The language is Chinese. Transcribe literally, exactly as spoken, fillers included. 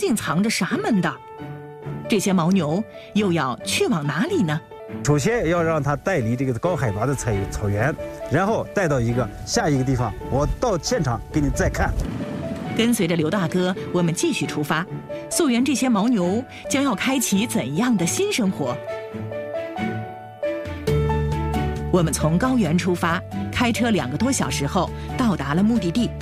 竟藏着啥门道？这些牦牛又要去往哪里呢？ 首先要让它带离这个高海拔的草草原，然后带到一个下一个地方。我到现场给你再看。 跟随着刘大哥，我们继续出发，溯源这些牦牛将要开启怎样的新生活？我们从高原出发，开车两个多小时后到达了目的地